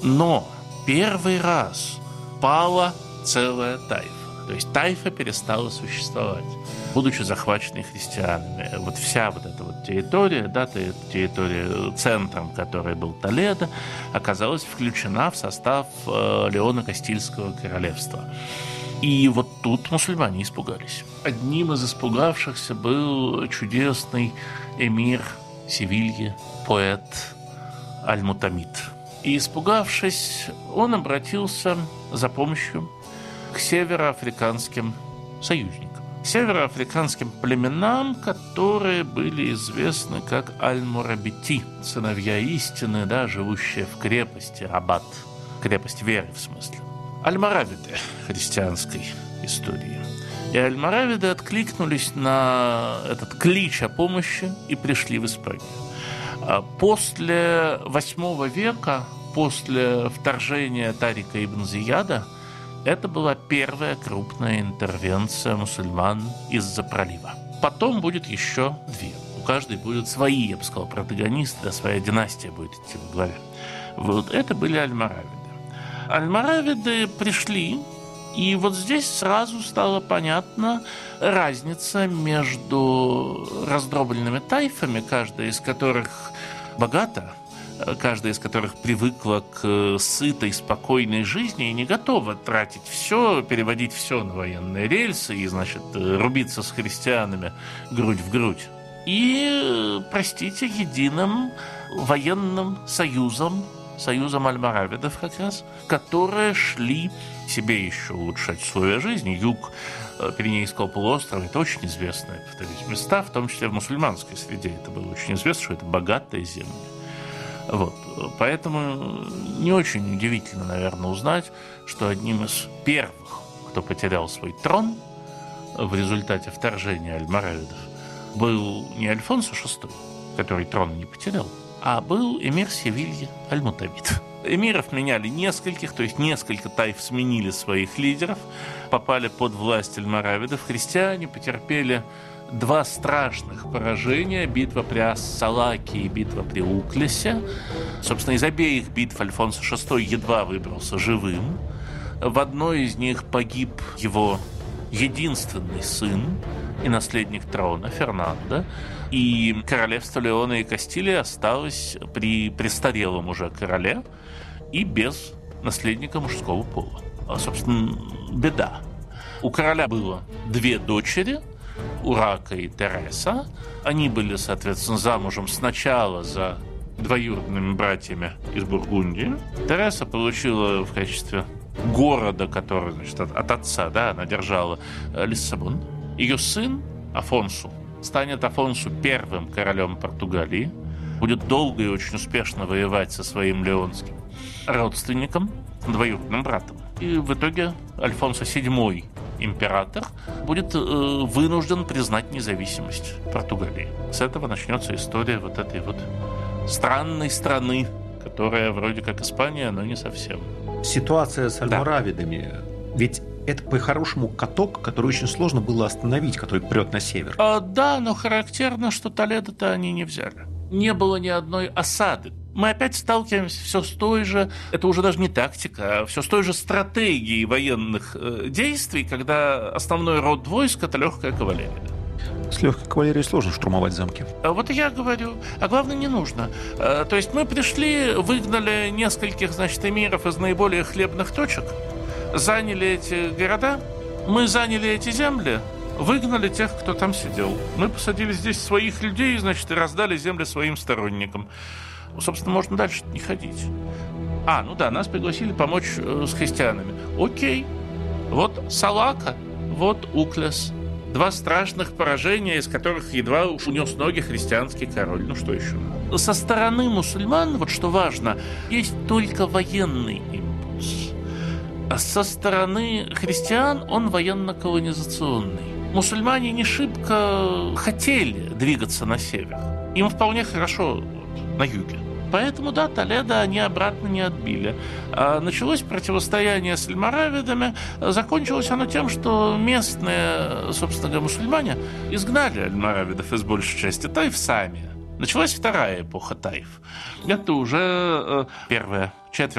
Но первый раз пала целая Тайфа. То есть Тайфа перестала существовать, будучи захваченной христианами. Вот вся вот эта вот территория, да, территория центром, которой был Толедо, оказалась включена в состав Леона Кастильского королевства. И вот тут мусульмане испугались. Одним из испугавшихся был чудесный эмир Севильи, поэт Аль-Мутамид. И, испугавшись, он обратился за помощью к североафриканским союзникам. Североафриканским племенам, которые были известны как Аль-Мурабити, сыновья истины, да, живущие в крепости Рабат, крепость веры в смысле. Аль-Моравиды христианской истории. И Аль-Моравиды откликнулись на этот клич о помощи и пришли в Испанию. После VIII века, после вторжения Тарика ибн Зияда, это была первая крупная интервенция мусульман из-за пролива. Потом будет еще две. У каждой будут свои, я бы сказал, протагонисты, да, своя династия будет идти во главе. Вот это были Аль-Моравиды. Аль-Моравиды пришли, и вот здесь сразу стала понятна разница между раздробленными тайфами, каждая из которых богата, каждая из которых привыкла к сытой, спокойной жизни и не готова тратить все, переводить все на военные рельсы и, значит, рубиться с христианами грудь в грудь. И, простите, единым военным союзом Аль-Моравидов как раз, которые шли себе еще улучшать условия жизни. Юг Пиренейского полуострова – это очень известные, повторюсь, места, в том числе в мусульманской среде. Это было очень известно, что это богатые земли. Вот. Поэтому не очень удивительно, наверное, узнать, что одним из первых, кто потерял свой трон в результате вторжения Аль-Моравидов, был не Альфонсо VI, который трон не потерял, а был эмир Севильи Аль-Мутамид. Эмиров меняли нескольких, то есть несколько тайф сменили своих лидеров, попали под власть Аль-Моравидов. Христиане потерпели два страшных поражения: битва при Ас-Салаке и битва при Уклесе. Собственно, из обеих битв Альфонсо VI едва выбрался живым. В одной из них погиб его единственный сын и наследник трона Фернандо, и королевство Леона и Кастилии осталось при престарелом уже короле и без наследника мужского пола. Собственно, беда. У короля было две дочери, Урака и Тереса. Они были, соответственно, замужем сначала за двоюродными братьями из Бургундии. Тереса получила в качестве города, который, значит, от отца, да, она держала, Лиссабон. Ее сын Афонсу станет Афонсу первым королем Португалии, будет долго и очень успешно воевать со своим леонским родственником, двоюродным братом. И в итоге Альфонсо VII, император, будет вынужден признать независимость Португалии. С этого начнется история вот этой вот странной страны, которая вроде как Испания, но не совсем. Ситуация с Альморавидами, ведь это по-хорошему каток, который очень сложно было остановить, который прет на север. Да, но характерно, что Толедо-то они не взяли. Не было ни одной осады. Мы опять сталкиваемся все с той же, это уже даже не тактика, а все с той же стратегией военных действий, когда основной род войск – это легкая кавалерия. С легкой кавалерией сложно штурмовать замки. Вот и я говорю. А главное, не нужно. То есть мы пришли, выгнали нескольких, значит, эмиров из наиболее хлебных точек, заняли эти города, мы заняли эти земли, выгнали тех, кто там сидел. Мы посадили здесь своих людей, значит, и раздали земли своим сторонникам. Собственно, можно дальше не ходить. Ну да, нас пригласили помочь с христианами. Окей. Вот Салака, вот Уклес. Два страшных поражения, из которых едва унес ноги христианский король. Ну что еще? Со стороны мусульман, вот что важно, есть только военный импульс. А со стороны христиан он военно-колонизационный. Мусульмане не шибко хотели двигаться на север. Им вполне хорошо на юге. Поэтому, да, Толедо они обратно не отбили. Началось противостояние с альморавидами. Закончилось оно тем, что местные, собственно говоря, мусульмане изгнали альморавидов из большей части таиф сами. Началась вторая эпоха таиф. Это уже первая четверть